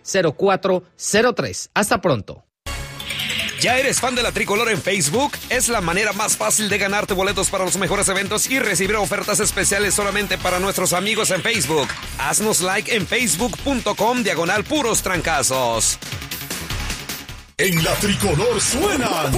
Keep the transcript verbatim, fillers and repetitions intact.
cero cuatro cero tres. Hasta pronto. ¿Ya eres fan de la Tricolor en Facebook? Es la manera más fácil de ganarte boletos para los mejores eventos y recibir ofertas especiales solamente para nuestros amigos en Facebook. Haznos like en facebook.com diagonal puros trancazos. En la Tricolor suenan